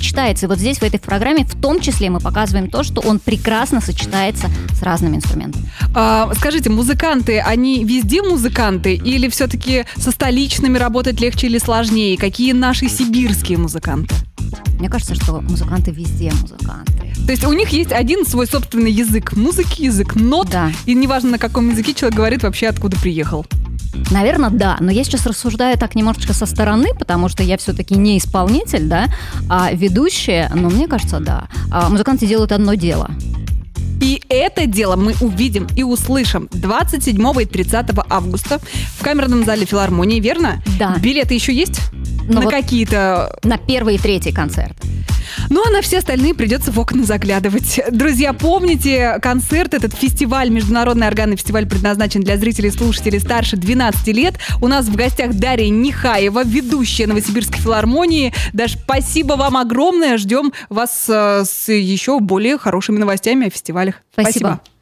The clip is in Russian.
сочетается. И вот здесь, в этой программе, в том числе мы показываем то, что он прекрасно сочетается с разными инструментами. Скажите, музыканты, они везде музыканты или все-таки со столичными работать легче или сложнее? Какие наши сибирские музыканты? Мне кажется, что музыканты везде музыканты. То есть у них есть один свой собственный язык музыки, язык нот, Да. и неважно, на каком языке человек говорит, вообще откуда приехал. Наверное, да, но я сейчас рассуждаю так немножечко со стороны, потому что я все-таки не исполнитель, да, а ведущая, но мне кажется, да. Музыканты делают одно дело. И это дело мы увидим и услышим 27 и 30 августа в камерном зале филармонии, верно? Да. Билеты еще есть? Ну на вот какие-то... На первый и третий концерт. Ну, а на все остальные придется в окна заглядывать. Друзья, помните, концерт, этот фестиваль, международный органный фестиваль, предназначен для зрителей и слушателей старше 12 лет. У нас в гостях Дарья Нехаева, ведущая Новосибирской филармонии. Даш, спасибо вам огромное. Ждем вас с еще более хорошими новостями о фестивалях. Спасибо.